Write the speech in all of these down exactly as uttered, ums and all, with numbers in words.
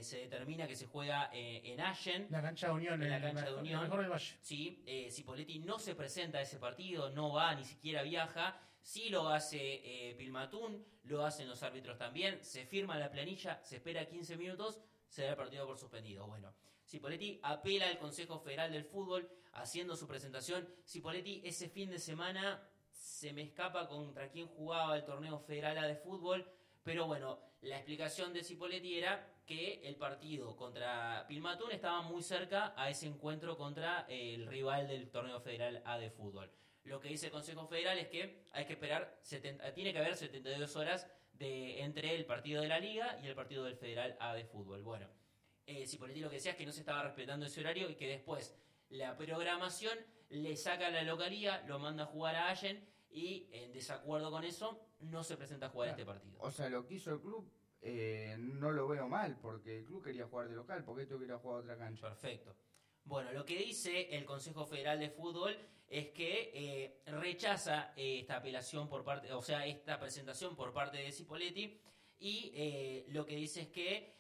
se determina que se juega eh, en Allen. La cancha de Unión. En la el cancha mejor, de Unión. el mejor del Valle. Sí, eh, Cipolletti no se presenta a ese partido, no va, ni siquiera viaja. Sí lo hace eh, Pilmatún, lo hacen los árbitros también. Se firma la planilla, se espera quince minutos, se da el partido por suspendido. Bueno, Cipolletti apela al Consejo Federal del Fútbol haciendo su presentación. Cipolletti ese fin de semana se me escapa contra quién jugaba el torneo federal A de fútbol, pero bueno, la explicación de Cipolletti era que el partido contra Pilmatún estaba muy cerca a ese encuentro contra el rival del torneo federal A de fútbol. Lo que dice el Consejo Federal es que hay que esperar, setenta, tiene que haber setenta y dos horas de, entre el partido de la Liga y el partido del Federal A de fútbol. Bueno, eh, Cipolletti lo que decía es que no se estaba respetando ese horario y que después la programación le saca a la localía, lo manda a jugar a Allen y en desacuerdo con eso no se presenta a jugar Claro. este partido. O sea, lo que hizo el club eh, no lo veo mal, porque el club quería jugar de local, porque esto quería jugar a otra cancha. Perfecto. Bueno, lo que dice el Consejo Federal de Fútbol es que eh, rechaza eh, esta apelación por parte, o sea, esta presentación por parte de Cipolletti y eh, lo que dice es que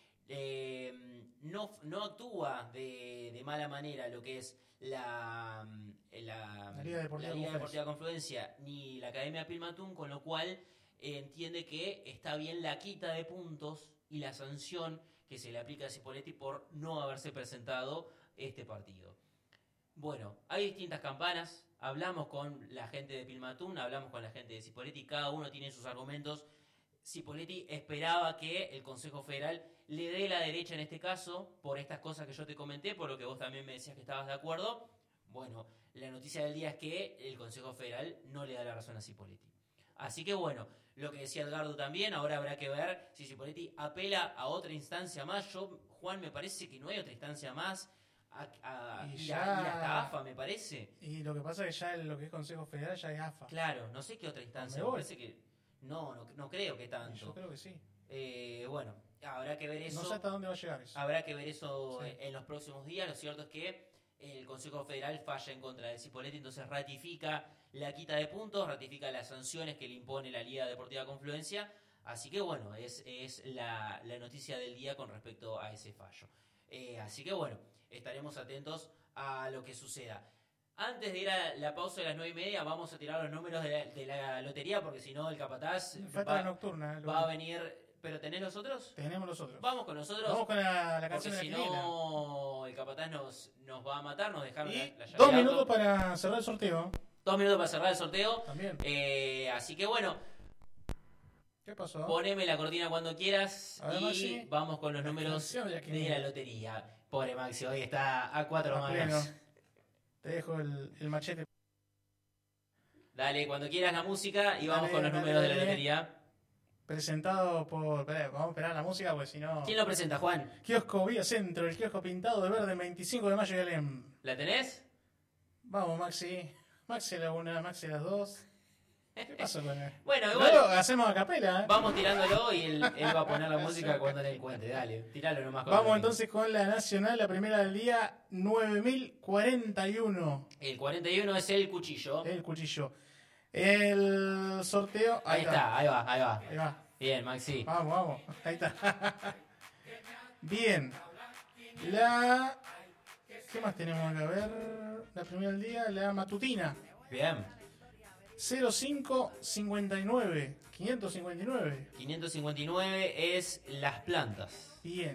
eh, no, no actúa de, de mala manera lo que es la, la, La Liga Deportiva la Liga Confluencia. Deportiva Confluencia ni la Academia Pilmatún, con lo cual eh, entiende que está bien la quita de puntos y la sanción que se le aplica a Cipolletti por no haberse presentado este partido. Bueno, hay distintas campanas, hablamos con la gente de Pilmatún, hablamos con la gente de Cipolletti, cada uno tiene sus argumentos. Cipolletti esperaba que el Consejo Federal le dé la derecha en este caso, por estas cosas que yo te comenté, por lo que vos también me decías que estabas de acuerdo. Bueno, la noticia del día es que el Consejo Federal no le da la razón a Cipolletti. Así que bueno, lo que decía Edgardo también, ahora habrá que ver si Cipolletti apela a otra instancia más. Yo, Juan, me parece que no hay otra instancia más. A, a, Y ir, ya- a, ir hasta A F A, me parece. Y lo que pasa es que ya lo que es Consejo Federal ya es A F A. Claro, no sé qué otra instancia. Me Me voy. parece que no, no, no creo que Y tanto. yo creo que sí. Eh, bueno, habrá que ver eso. No sé hasta dónde va a llegar eso. Habrá que ver eso Sí. en los próximos días. Lo cierto es que el Consejo Federal falla en contra de Cipolletti, entonces ratifica la quita de puntos, ratifica las sanciones que le impone la Liga Deportiva Confluencia. Así que bueno, es, es la, la noticia del día con respecto a ese fallo. Eh, así que bueno, estaremos atentos a lo que suceda. Antes de ir a la pausa de las nueve y media, vamos a tirar los números de la, de la lotería, porque si no el capataz Falta la va, nocturna. lo- va a venir. ¿Pero tenés los otros? Tenemos los otros. Vamos con nosotros. Vamos con la, la Porque canción de la si quiniela. no, el capataz nos, nos va a matar, nos dejaron Y la, la llave dos de auto. minutos para cerrar el sorteo. Dos minutos para cerrar el sorteo. También. Eh, así que bueno, ¿Qué pasó? poneme la cortina cuando quieras A ver, y Maxi. vamos con los La números canción de la de quiniela. la lotería. Pobre Maxi, hoy está a cuatro A pleno. manos. Te dejo el, el machete. Dale, cuando quieras la música y vamos Dale, con los dale, números de la dale. lotería. Presentado por. Esperá, vamos a esperar la música porque si no. ¿Quién lo presenta, Juan? Kiosco Vía Centro, el kiosco pintado de verde, veinticinco de mayo y Alem. ¿La tenés? Vamos, Maxi. Maxi a la una, Maxi a las dos. ¿Qué pasó con él? Bueno, Luego igual hacemos a capela, ¿eh? vamos tirándolo y él, él va a poner la música cuando le cuente. Dale, tiralo nomás. con Vamos la entonces con la nacional, la primera del día, nueve mil cuarenta y uno. El cuarenta y uno es el cuchillo. El cuchillo. El sorteo. Ahí está, ahí va, ahí va. Ahí va. Bien, Maxi. Vamos, vamos. Ahí está. Bien. La. ¿Qué más tenemos acá? A ver. La primera del día, la matutina. Bien. cero cinco cincuenta y nueve. quinientos cincuenta y nueve. quinientos cincuenta y nueve es las plantas. Bien.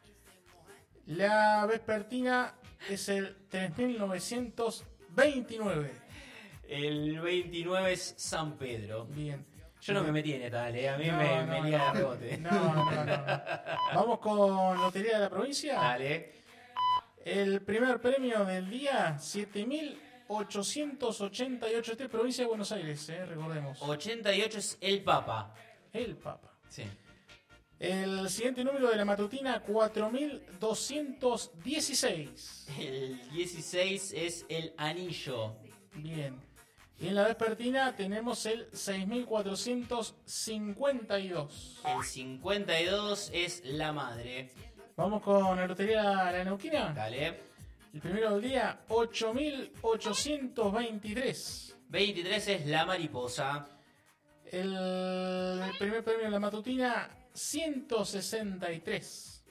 La vespertina es el tres mil novecientos veintinueve. El veintinueve es San Pedro. Bien. Yo no me metí en esta, dale. A mí No, me, no, me lía no. de rebote. No, no, no, no. Vamos con Lotería de la Provincia. Dale. El primer premio del día, siete mil ochocientos ochenta y ocho. Este es provincia de Buenos Aires, eh, recordemos. ochenta y ocho es el Papa. El Papa. Sí. El siguiente número de la matutina, cuatro mil doscientos dieciséis. El dieciséis es el anillo. Bien. Y en la vespertina tenemos el seis mil cuatrocientos cincuenta y dos. El cincuenta y dos es la madre. Vamos con la Lotería La Neuquina. Dale. El primero del día, ocho mil ochocientos veintitrés. veintitrés es la mariposa. El primer premio de la matutina, ciento sesenta y tres.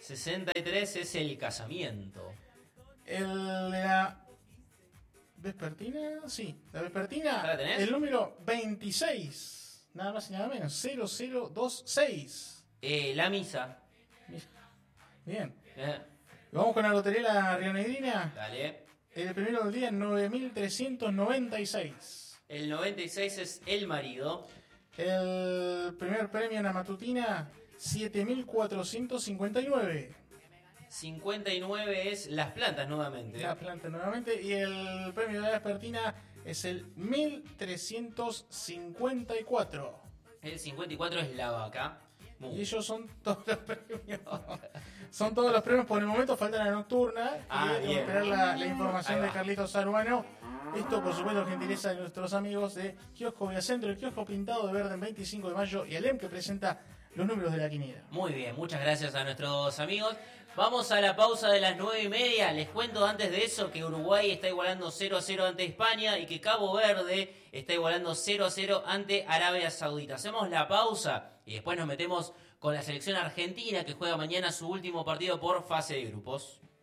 sesenta y tres es el casamiento. El de la vespertina, sí, la vespertina, ¿La tenés? el número veintiséis, nada más y nada menos, cero cero dos seis. Eh, la misa. Bien. Eh, Vamos con la lotería la rionegrina. dale. El primero del día, nueve mil trescientos noventa y seis. El noventa y seis es el marido. El primer premio en la matutina, siete mil cuatrocientos cincuenta y nueve. cincuenta y nueve es las plantas nuevamente. La planta nuevamente. Y el premio de la vespertina es el mil trescientos cincuenta y cuatro. El cincuenta y cuatro es la vaca. Muy Y ellos son todos los premios. Son todos los premios. Por el momento falta la nocturna. Ah, y tengo que bien. esperar la, la información Ahí de va. Carlitos Saruano. Esto, por supuesto, gentileza de nuestros amigos de Kiosco Viacentro, el kiosco pintado de verde en veinticinco de mayo y Alem, que presenta los números de la quiniela. Muy bien, muchas gracias a nuestros amigos. Vamos a la pausa de las nueve y media. Les cuento antes de eso que Uruguay está igualando cero a cero ante España y que Cabo Verde está igualando cero a cero ante Arabia Saudita. Hacemos la pausa y después nos metemos con la selección argentina que juega mañana su último partido por fase de grupos.